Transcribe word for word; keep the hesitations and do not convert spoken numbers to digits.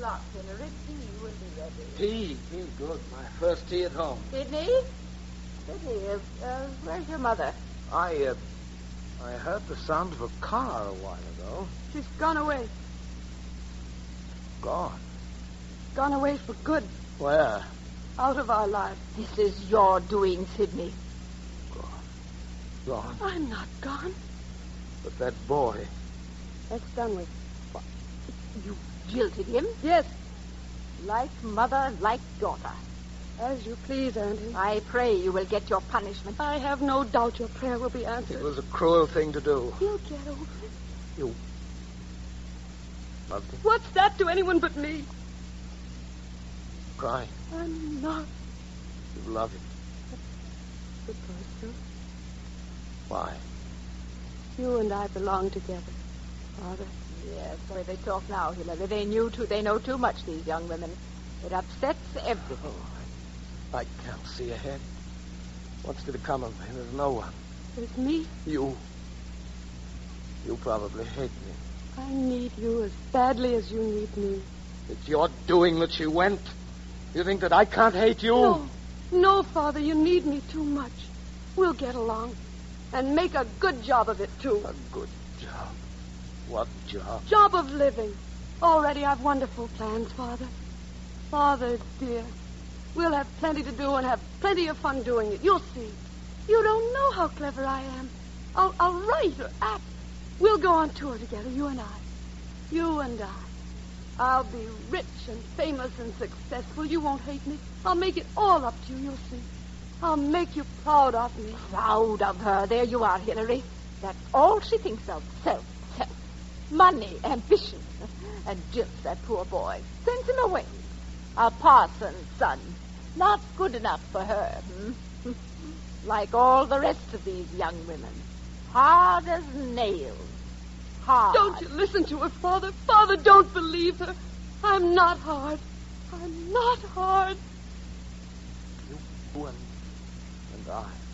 o'clock, Hillary. Tea will be ready. Tea? Tea, good. My first tea at home. Sidney? Sidney, uh, uh, where's your mother? I, uh, I heard the sound of a car a while ago. She's gone away. Gone? Gone away for good. Where? Out of our lives. This is your doing, Sidney. Gone. Gone. I'm not gone. But that boy... That's done with. You jilted him? Yes. Like mother, like daughter. As you please, Auntie. I pray you will get your punishment. I have no doubt your prayer will be answered. It was a cruel thing to do. You'll get over it. You... loved him? What's that to anyone but me? Crying. I'm not You love him. supposed to. Why? You and I belong together, Father. Yes, the way they talk now, Hillary. They knew too. They know too much, these young women. It upsets everything. Oh, I, I can't see ahead. What's to become of me? There's no one. There's me. You. You probably hate me. I need you as badly as you need me. It's your doing that she went. You think that I can't hate you? No. No, Father, you need me too much. We'll get along. And make a good job of it, too. A good job. What job? Job of living. Already I've wonderful plans, Father. Father, dear. We'll have plenty to do and have plenty of fun doing it. You'll see. You don't know how clever I am. I'll, I'll write or act. We'll go on tour together, you and I. You and I. I'll be rich and famous and successful. You won't hate me. I'll make it all up to you, you'll see. I'll make you proud of me. Proud of her. There you are, Hillary. That's all she thinks of. Self, self. Money, ambition. And jilts that poor boy. Sends him away. A parson's son. Not good enough for her. Hmm? Like all the rest of these young women. Hard as nails. Hard. Don't you listen to her, Father. Father, don't believe her. I'm not hard. I'm not hard. You and, and I.